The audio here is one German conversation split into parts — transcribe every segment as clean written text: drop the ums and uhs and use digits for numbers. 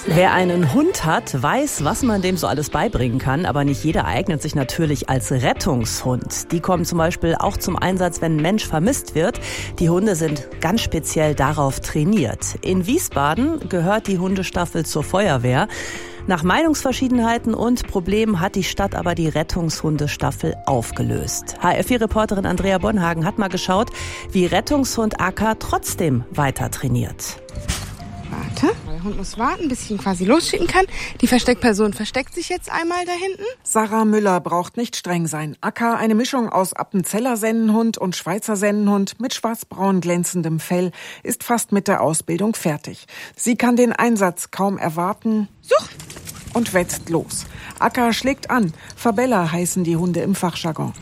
Wer einen Hund hat, weiß, was man dem so alles beibringen kann. Aber nicht jeder eignet sich natürlich als Rettungshund. Die kommen zum Beispiel auch zum Einsatz, wenn ein Mensch vermisst wird. Die Hunde sind ganz speziell darauf trainiert. In Wiesbaden gehört die Hundestaffel zur Feuerwehr. Nach Meinungsverschiedenheiten und Problemen hat die Stadt aber die Rettungshundestaffel aufgelöst. HR4-Reporterin Andrea Bonhagen hat mal geschaut, wie Rettungshund Akka trotzdem weiter trainiert. Warte, der Hund muss warten, bis ich ihn quasi losschicken kann. Die Versteckperson versteckt sich jetzt einmal da hinten. Sarah Müller braucht nicht streng sein. Akka, eine Mischung aus Appenzeller Sennenhund und Schweizer Sennenhund mit schwarzbraun glänzendem Fell, ist fast mit der Ausbildung fertig. Sie kann den Einsatz kaum erwarten. Such! Und wetzt los. Akka schlägt an. Fabella heißen die Hunde im Fachjargon.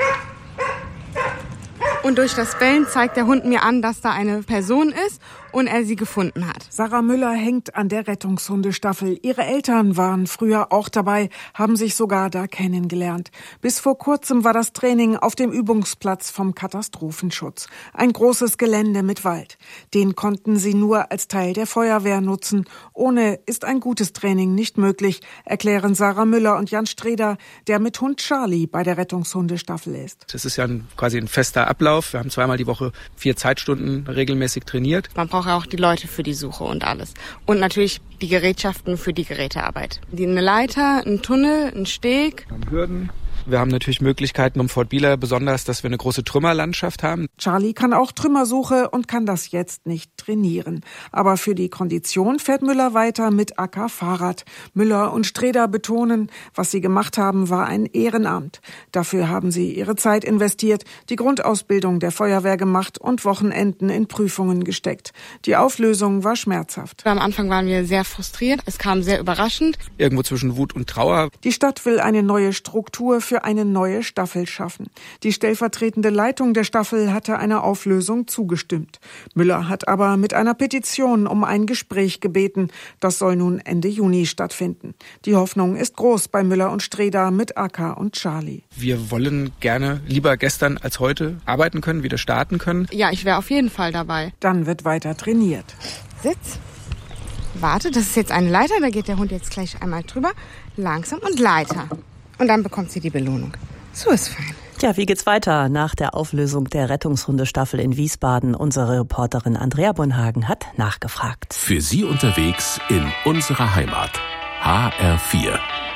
Und durch das Bellen zeigt der Hund mir an, dass da eine Person ist und er sie gefunden hat. Sarah Müller hängt an der Rettungshundestaffel. Ihre Eltern waren früher auch dabei, haben sich sogar da kennengelernt. Bis vor kurzem war das Training auf dem Übungsplatz vom Katastrophenschutz. Ein großes Gelände mit Wald. Den konnten sie nur als Teil der Feuerwehr nutzen. Ohne ist ein gutes Training nicht möglich, erklären Sarah Müller und Jan Streder, der mit Hund Charlie bei der Rettungshundestaffel ist. Das ist ja quasi ein fester Ablauf. Wir haben zweimal die Woche 4 Zeitstunden regelmäßig trainiert. Man braucht auch die Leute für die Suche und alles. Und natürlich die Gerätschaften für die Gerätearbeit. Eine Leiter, ein Tunnel, ein Steg. Hürden. Wir haben natürlich Möglichkeiten um Fort Bieler, besonders, dass wir eine große Trümmerlandschaft haben. Charlie kann auch Trümmersuche und kann das jetzt nicht trainieren. Aber für die Kondition fährt Müller weiter mit Akka Fahrrad. Müller und Streder betonen, was sie gemacht haben, war ein Ehrenamt. Dafür haben sie ihre Zeit investiert, die Grundausbildung der Feuerwehr gemacht und Wochenenden in Prüfungen gesteckt. Die Auflösung war schmerzhaft. Am Anfang waren wir sehr frustriert. Es kam sehr überraschend. Irgendwo zwischen Wut und Trauer. Die Stadt will eine neue Struktur für eine neue Staffel schaffen. Die stellvertretende Leitung der Staffel hatte einer Auflösung zugestimmt. Müller hat aber mit einer Petition um ein Gespräch gebeten. Das soll nun Ende Juni stattfinden. Die Hoffnung ist groß bei Müller und Streder mit Akka und Charlie. Wir wollen gerne lieber gestern als heute arbeiten können, wieder starten können. Ja, ich wäre auf jeden Fall dabei. Dann wird weiter trainiert. Sitz. Warte, das ist jetzt eine Leiter. Da geht der Hund jetzt gleich einmal drüber. Langsam und Leiter. Und dann bekommt sie die Belohnung. So ist fein. Tja, wie geht's weiter nach der Auflösung der Rettungshundestaffel in Wiesbaden? Unsere Reporterin Andrea Bonhagen hat nachgefragt. Für Sie unterwegs in unserer Heimat. HR4.